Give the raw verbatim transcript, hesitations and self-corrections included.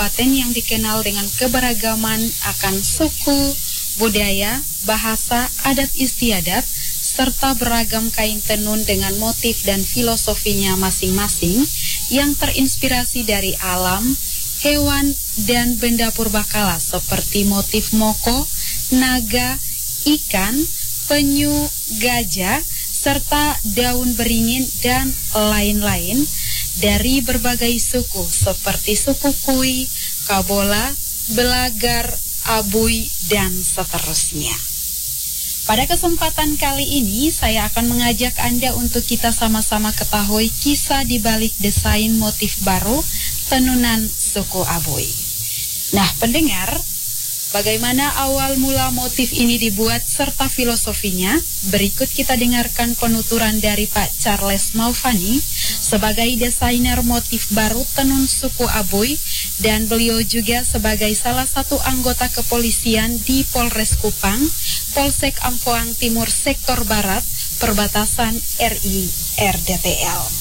kabupaten yang dikenal dengan keberagaman akan suku, budaya, bahasa, adat istiadat, serta beragam kain tenun dengan motif dan filosofinya masing-masing yang terinspirasi dari alam, hewan, dan benda purbakala seperti motif moko, naga, ikan, penyu, gajah, serta daun beringin dan lain-lain dari berbagai suku seperti suku Kui, Kabola, Belagar, Abui, dan seterusnya. Pada kesempatan kali ini, saya akan mengajak Anda untuk kita sama-sama ketahui kisah di balik desain motif baru tenunan suku Abui. Nah, pendengar, bagaimana awal mula motif ini dibuat serta filosofinya? Berikut kita dengarkan penuturan dari Pak Charles Maufani sebagai desainer motif baru tenun suku Abui, dan beliau juga sebagai salah satu anggota kepolisian di Polres Kupang, Polsek Ampoang Timur Sektor Barat, perbatasan R I R D T L.